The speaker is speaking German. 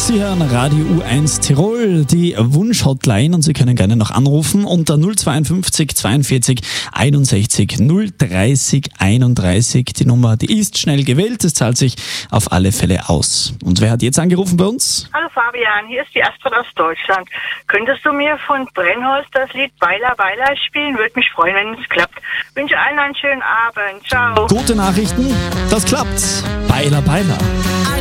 Sie hören Radio U1 Tirol, die Wunsch-Hotline, und Sie können gerne noch anrufen unter 052 42 61 030 31. Die Nummer, die ist schnell gewählt, es zahlt sich auf alle Fälle aus. Und wer hat jetzt angerufen bei uns? Hallo Fabian, hier ist die Astrid aus Deutschland. Könntest du mir von Brennholz das Lied Beiler Beiler spielen? Würde mich freuen, wenn es klappt. Wünsche allen einen schönen Abend. Ciao. Gute Nachrichten, das klappt. Beiler Beiler.